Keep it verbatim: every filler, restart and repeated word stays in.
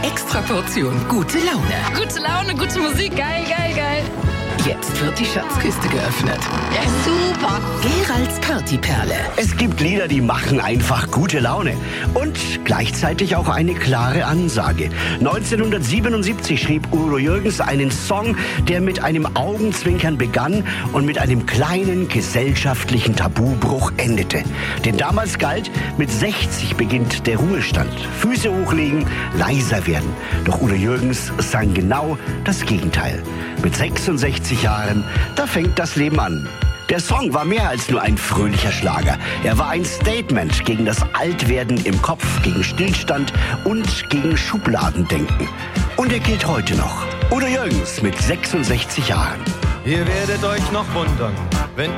extra Portion gute Laune. Gute Laune, gute Musik, geil, geil, geil. Jetzt wird die Schatzkiste geöffnet. Ja, super. Geralds Partyperle. Es gibt Lieder, die machen einfach gute Laune. Und gleichzeitig auch eine klare Ansage. neunzehnhundertsiebenundsiebzig schrieb Udo Jürgens einen Song, der mit einem Augenzwinkern begann und mit einem kleinen gesellschaftlichen Tabubruch endete. Denn damals galt, mit sechzig beginnt der Ruhestand. Füße hochlegen, leiser werden. Doch Udo Jürgens sang genau das Gegenteil. Mit sechsundsechzig Jahren, da fängt das Leben an. Der Song war mehr als nur ein fröhlicher Schlager. Er war ein Statement gegen das Altwerden im Kopf, gegen Stillstand und gegen Schubladendenken. Und er gilt heute noch. Udo Jürgens mit sechsundsechzig Jahren. Ihr werdet euch noch wundern,